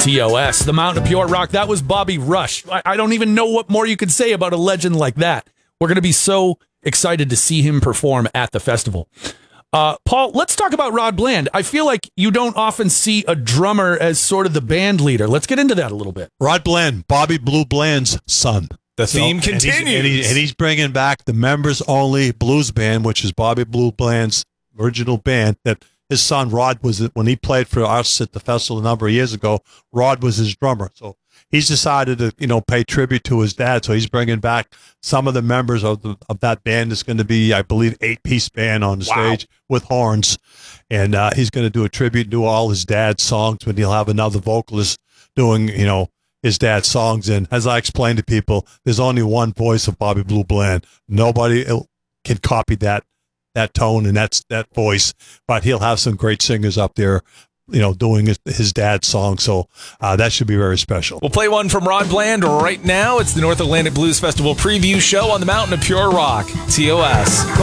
TOS, the Mountain of Pure Rock. That was Bobby Rush. I don't even know what more you could say about a legend like that. We're going to be so excited to see him perform at the festival. Paul, let's talk about Rod Bland. I feel like you don't often see a drummer as sort of the band leader. Let's get into that a little bit. Rod Bland, Bobby Blue Bland's son. The theme continues. And he's bringing back the members-only blues band, which is Bobby Blue Bland's original band that his son Rod was, when he played for us at the festival a number of years ago, Rod was his drummer. So he's decided to, pay tribute to his dad. So he's bringing back some of the members of that band. It's going to be, I believe, 8-piece band on the stage with horns. And he's going to do a tribute to all his dad's songs, but he'll have another vocalist doing, his dad's songs. And as I explained to people, there's only one voice of Bobby Blue Bland. Nobody can copy that tone and that voice, but he'll have some great singers up there, doing his dad's song. So that should be very special. We'll play one from Rod Bland right now. It's the North Atlantic Blues Festival preview show on the Mountain of Pure Rock, TOS.